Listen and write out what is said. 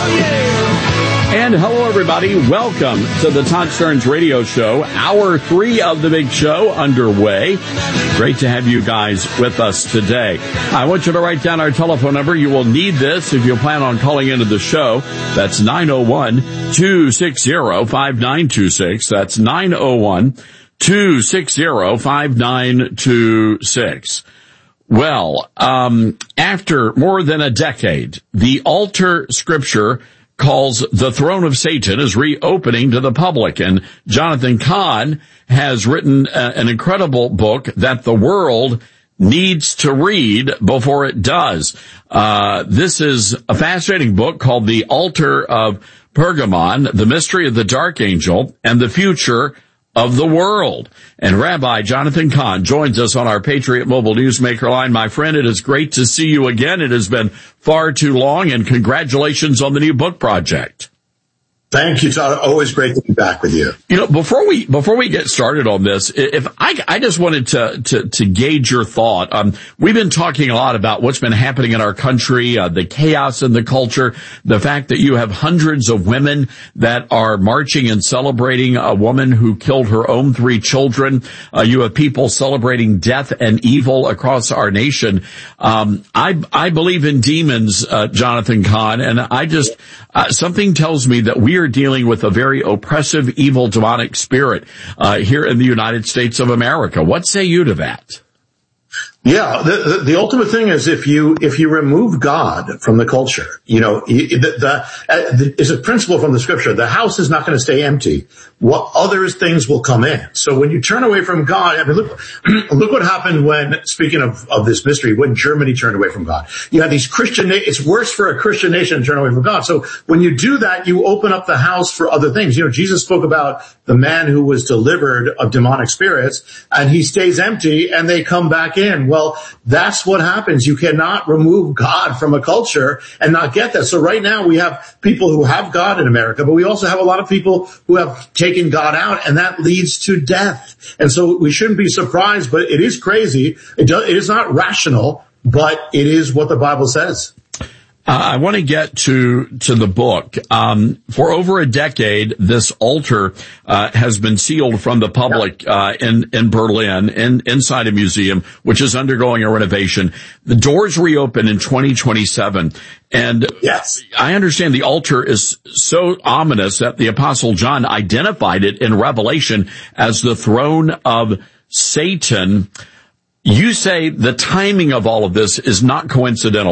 And hello, everybody. Welcome to the Todd Stearns Radio Show. Hour 3 of the big show underway. Great to have you guys with us today. I want you to write down our telephone number. You will need this if you plan on calling into the show. That's 901-260-5926. That's 901-260-5926. Well, after more than a decade, the altar scripture calls the throne of Satan is reopening to the public. And Jonathan Cahn has written an incredible book that the world needs to read before it does. This is a fascinating book called The Altar of Pergamon, The Mystery of the Dark Angel and the Future of the World. And Rabbi Jonathan Cahn joins us on our Patriot Mobile Newsmaker line. My friend, it is great to see you again. It has been far too long, and congratulations on the new book project. Thank you, Todd. Always great to be back with you. You know, before we get started on this, if I just wanted to gauge your thought. We've been talking a lot about what's been happening in our country, the chaos in the culture, the fact that you have hundreds of women that are marching and celebrating a woman who killed her own 3 children. You have people celebrating death and evil across our nation. I believe in demons, Jonathan Cahn, and I just something tells me that we are dealing with a very oppressive, evil, demonic spirit here in the United States of America. What say you to that? Yeah, the ultimate thing is if you remove God from the culture, you know, is a principle from the scripture. The house is not going to stay empty. What other things will come in? So when you turn away from God, I mean, look what happened when, speaking of this mystery, when Germany turned away from God. You had these it's worse for a Christian nation to turn away from God. So when you do that, you open up the house for other things. You know, Jesus spoke about the man who was delivered of demonic spirits, and he stays empty and they come back in. Well, that's what happens. You cannot remove God from a culture and not get that. So right now we have people who have God in America, but we also have a lot of people who have taken God out, and that leads to death. And so we shouldn't be surprised, but it is crazy. It is not rational, but it is what the Bible says. I want to get to the book. For over a decade, this altar has been sealed from the public in Berlin, inside a museum, which is undergoing a renovation. The doors reopen in 2027. And yes, I understand the altar is so ominous that the Apostle John identified it in Revelation as the throne of Satan. You say the timing of all of this is not coincidental.